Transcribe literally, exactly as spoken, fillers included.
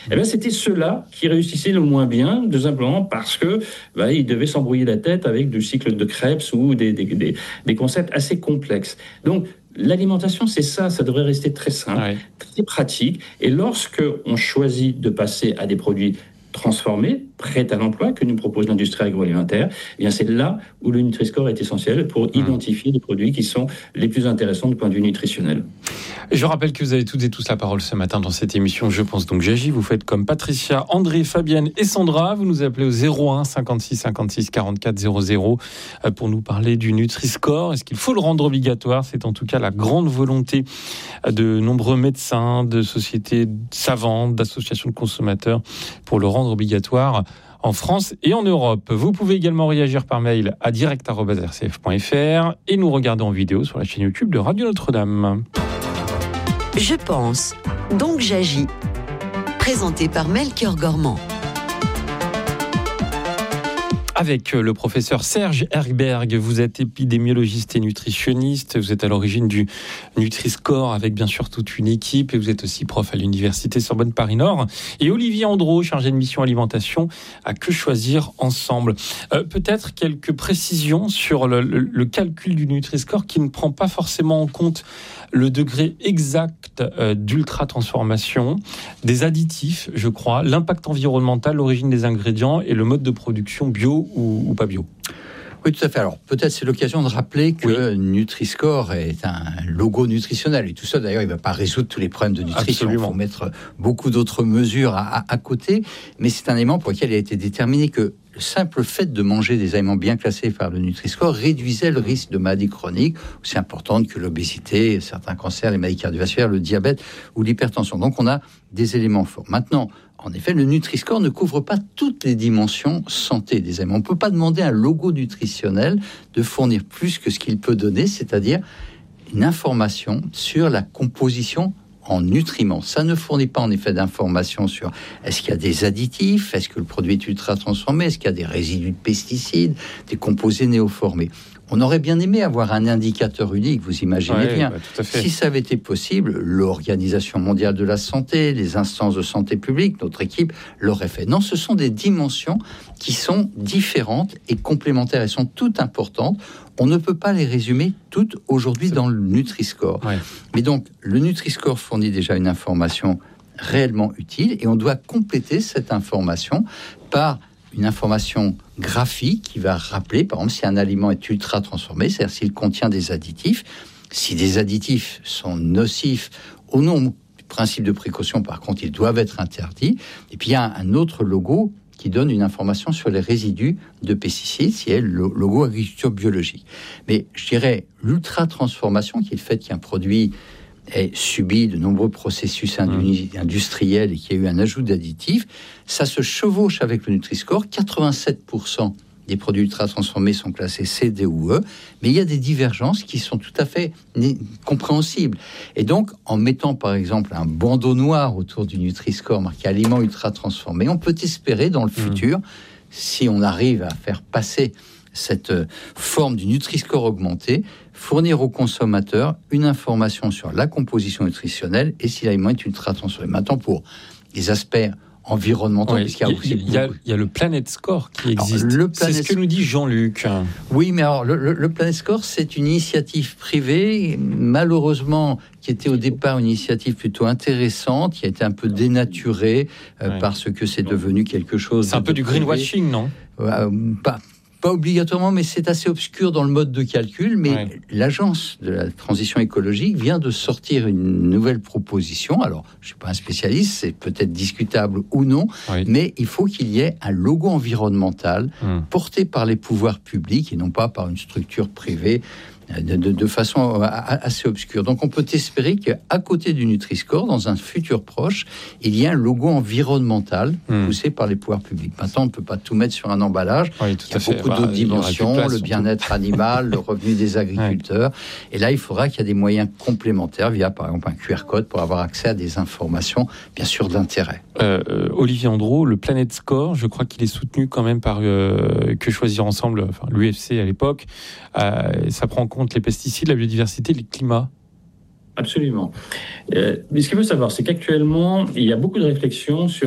Eh bien, c'était ceux-là qui réussissaient le moins bien, tout simplement parce que bah, ils devaient s'embrouiller la tête avec du cycle de Krebs ou des, des, des, des concepts assez complexes. Donc, l'alimentation, c'est ça, ça devrait rester très simple, ouais. très pratique. Et lorsque on choisit de passer à des produits transformés, prêts à l'emploi, que nous propose l'industrie agroalimentaire, eh bien c'est là où le Nutri-Score est essentiel pour identifier mmh. les produits qui sont les plus intéressants du point de vue nutritionnel. Je rappelle que vous avez toutes et tous la parole ce matin dans cette émission Je pense donc j'agis. Vous faites comme Patricia, André, Fabienne et Sandra. Vous nous appelez au zéro un cinquante-six cinquante-six quarante-quatre zéro zéro pour nous parler du Nutri-Score. Est-ce qu'il faut le rendre obligatoire ? C'est en tout cas la grande volonté de nombreux médecins, de sociétés savantes, d'associations de consommateurs pour le rendre obligatoire en France et en Europe. Vous pouvez également réagir par mail à direct arobase r c f point f r et nous regarder en vidéo sur la chaîne YouTube de Radio Notre-Dame. Je pense, donc j'agis. Présenté par Melchior Gormand. Avec le professeur Serge Herberg, vous êtes épidémiologiste et nutritionniste, vous êtes à l'origine du Nutri-Score avec bien sûr toute une équipe et vous êtes aussi prof à l'université Sorbonne Paris-Nord. Et Olivier Andreau, chargé de mission alimentation à Que choisir ensemble. Euh, peut-être quelques précisions sur le, le, le calcul du Nutri-Score qui ne prend pas forcément en compte le degré exact euh, d'ultra-transformation, des additifs, je crois, l'impact environnemental, l'origine des ingrédients et le mode de production bio ou, ou pas bio. Oui, tout à fait. Alors, peut-être c'est l'occasion de rappeler que oui. Nutri-Score est un logo nutritionnel. Et tout ça, d'ailleurs, il ne va pas résoudre tous les problèmes de nutrition. Absolument. Il faut mettre beaucoup d'autres mesures à, à, à côté. Mais c'est un élément pour lequel il a été déterminé que le simple fait de manger des aliments bien classés par le Nutri-Score réduisait le risque de maladies chroniques, aussi importantes que l'obésité, certains cancers, les maladies cardiovasculaires, le diabète ou l'hypertension. Donc, on a des éléments forts. Maintenant, en effet, le Nutri-Score ne couvre pas toutes les dimensions santé des aliments. On ne peut pas demander à un logo nutritionnel de fournir plus que ce qu'il peut donner, c'est-à-dire une information sur la composition en nutriments. Ça ne fournit pas en effet d'informations sur est-ce qu'il y a des additifs, est-ce que le produit est ultra transformé, est-ce qu'il y a des résidus de pesticides, des composés néoformés. On aurait bien aimé avoir un indicateur unique, vous imaginez ouais, bien. Bah, si ça avait été possible, l'Organisation mondiale de la santé, les instances de santé publique, notre équipe l'auraient fait. Non, ce sont des dimensions qui sont différentes et complémentaires. Elles sont toutes importantes. On ne peut pas les résumer toutes aujourd'hui C'est... dans le Nutri-Score. Ouais. Mais donc, le Nutri-Score fournit déjà une information réellement utile et on doit compléter cette information par une information graphique qui va rappeler, par exemple, si un aliment est ultra transformé, c'est-à-dire s'il contient des additifs, si des additifs sont nocifs au nom du principe de précaution, par contre, ils doivent être interdits. Et puis, il y a un autre logo qui donne une information sur les résidus de pesticides, c'est le logo agriculture biologique. Mais je dirais, l'ultra-transformation, qui est le fait qu'un produit ait subi de nombreux processus industriels et qu'il y a eu un ajout d'additifs, ça se chevauche avec le Nutri-Score. quatre-vingt-sept pour cent des produits ultra-transformés sont classés C, D ou E, mais il y a des divergences qui sont tout à fait compréhensibles. Et donc, en mettant par exemple un bandeau noir autour du Nutri-Score marqué aliments ultra-transformés, on peut espérer dans le mmh. futur, si on arrive à faire passer cette forme du Nutri-Score augmenté, fournir aux consommateurs une information sur la composition nutritionnelle et si l'aliment est ultra transformé. Maintenant, pour les aspects environnementaux, oui, puisqu'il y a aussi il y a, il y a le Planet Score qui existe. Alors, le Planet... C'est ce que nous dit Jean-Luc. Oui, mais alors le, le, le Planet Score, c'est une initiative privée, malheureusement, qui était au départ une initiative plutôt intéressante, qui a été un peu dénaturée euh, ouais. parce que c'est devenu quelque chose. C'est un peu du greenwashing, non ? euh, Pas. Pas obligatoirement, mais c'est assez obscur dans le mode de calcul. Mais ouais. l'Agence de la transition écologique vient de sortir une nouvelle proposition. Alors, je ne suis pas un spécialiste, c'est peut-être discutable ou non, oui. mais il faut qu'il y ait un logo environnemental hum. porté par les pouvoirs publics et non pas par une structure privée de, de, de façon assez obscure. Donc, on peut espérer qu'à côté du Nutri-Score, dans un futur proche, il y a un logo environnemental hum. poussé par les pouvoirs publics. Maintenant, on ne peut pas tout mettre sur un emballage. Oui, tout il y a à beaucoup fait. d'autres bah, dimensions, place, le bien-être animal, le revenu des agriculteurs. Ouais. Et là, il faudra qu'il y ait des moyens complémentaires via, par exemple, un Q R code pour avoir accès à des informations, bien sûr, d'intérêt. Euh, Olivier Andreau, le Planet Score, je crois qu'il est soutenu quand même par euh, Que choisir ensemble, enfin, l'U F C à l'époque. Euh, ça prend en compte les pesticides, la biodiversité, le climat. Absolument. Euh, mais ce qu'il faut savoir, c'est qu'actuellement, il y a beaucoup de réflexions sur